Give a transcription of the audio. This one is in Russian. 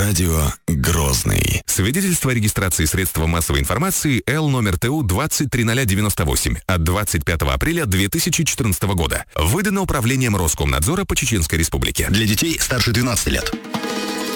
Радио Грозный. Свидетельство о регистрации средства массовой информации Л номер ТУ 203098 от 25 апреля 2014 года. Выдано Управлением Роскомнадзора по Чеченской Республике. Для детей старше 12 лет.